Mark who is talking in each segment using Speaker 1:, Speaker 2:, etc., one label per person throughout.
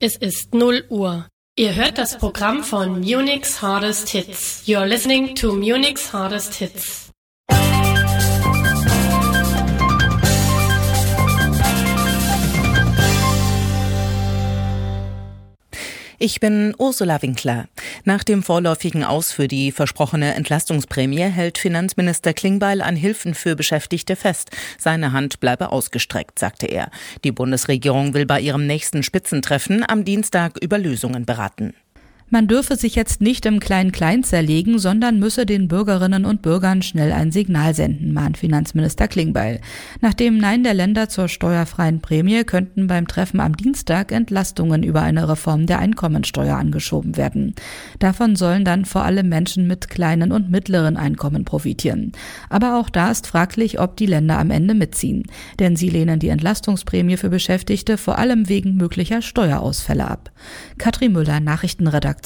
Speaker 1: Es ist 0 Uhr. Ihr hört das Programm von Munich's Hardest Hits. You're listening to Munich's Hardest Hits.
Speaker 2: Ich bin Ursula Winkler. Nach dem vorläufigen Aus für die versprochene Entlastungsprämie hält Finanzminister Klingbeil an Hilfen für Beschäftigte fest. Seine Hand bleibe ausgestreckt, sagte er. Die Bundesregierung will bei ihrem nächsten Spitzentreffen am Dienstag über Lösungen beraten.
Speaker 3: Man dürfe sich jetzt nicht im Klein-Klein zerlegen, sondern müsse den Bürgerinnen und Bürgern schnell ein Signal senden, mahnt Finanzminister Klingbeil. Nach dem Nein der Länder zur steuerfreien Prämie könnten beim Treffen am Dienstag Entlastungen über eine Reform der Einkommensteuer angeschoben werden. Davon sollen dann vor allem Menschen mit kleinen und mittleren Einkommen profitieren. Aber auch da ist fraglich, ob die Länder am Ende mitziehen. Denn sie lehnen die Entlastungsprämie für Beschäftigte vor allem wegen möglicher Steuerausfälle ab. Katrin Müller, Nachrichtenredaktion.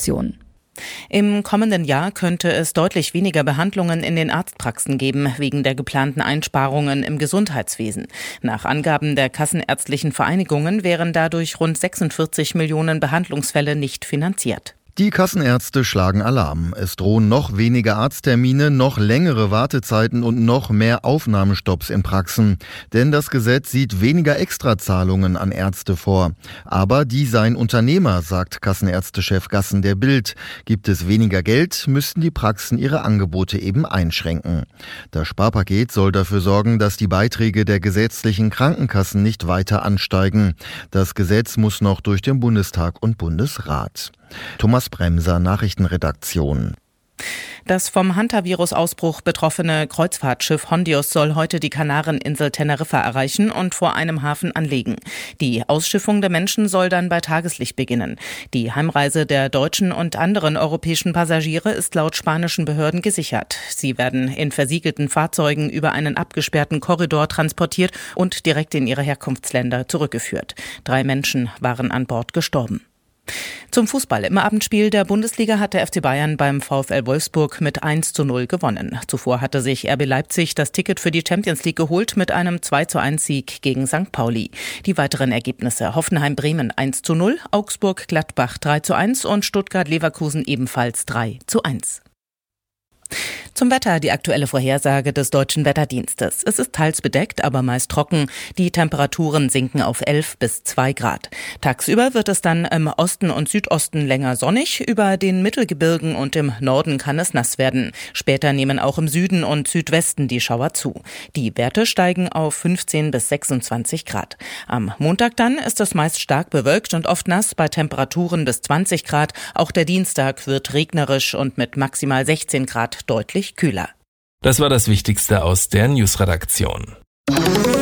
Speaker 2: Im kommenden Jahr könnte es deutlich weniger Behandlungen in den Arztpraxen geben, wegen der geplanten Einsparungen im Gesundheitswesen. Nach Angaben der Kassenärztlichen Vereinigungen wären dadurch rund 46 Millionen Behandlungsfälle nicht finanziert.
Speaker 4: Die Kassenärzte schlagen Alarm. Es drohen noch weniger Arzttermine, noch längere Wartezeiten und noch mehr Aufnahmestopps in Praxen. Denn das Gesetz sieht weniger Extrazahlungen an Ärzte vor. Aber die seien Unternehmer, sagt Kassenärztechef Gassen der Bild. Gibt es weniger Geld, müssten die Praxen ihre Angebote eben einschränken. Das Sparpaket soll dafür sorgen, dass die Beiträge der gesetzlichen Krankenkassen nicht weiter ansteigen. Das Gesetz muss noch durch den Bundestag und Bundesrat. Thomas Bremser, Nachrichtenredaktion.
Speaker 2: Das vom Hantavirus-Ausbruch betroffene Kreuzfahrtschiff Hondius soll heute die Kanareninsel Teneriffa erreichen und vor einem Hafen anlegen. Die Ausschiffung der Menschen soll dann bei Tageslicht beginnen. Die Heimreise der deutschen und anderen europäischen Passagiere ist laut spanischen Behörden gesichert. Sie werden in versiegelten Fahrzeugen über einen abgesperrten Korridor transportiert und direkt in ihre Herkunftsländer zurückgeführt. 3 Menschen waren an Bord gestorben. Zum Fußball. Im Abendspiel der Bundesliga hat der FC Bayern beim VfL Wolfsburg mit 1:0 gewonnen. Zuvor hatte sich RB Leipzig das Ticket für die Champions League geholt mit einem 2:1-Sieg gegen St. Pauli. Die weiteren Ergebnisse: Hoffenheim-Bremen 1:0, Augsburg-Gladbach 3:1 und Stuttgart-Leverkusen ebenfalls 3:1. Zum Wetter die aktuelle Vorhersage des Deutschen Wetterdienstes. Es ist teils bedeckt, aber meist trocken. Die Temperaturen sinken auf 11 bis 2 Grad. Tagsüber wird es dann im Osten und Südosten länger sonnig. Über den Mittelgebirgen und im Norden kann es nass werden. Später nehmen auch im Süden und Südwesten die Schauer zu. Die Werte steigen auf 15 bis 26 Grad. Am Montag dann ist es meist stark bewölkt und oft nass bei Temperaturen bis 20 Grad. Auch der Dienstag wird regnerisch und mit maximal 16 Grad deutlich kühler.
Speaker 5: Das war das Wichtigste aus der Newsredaktion.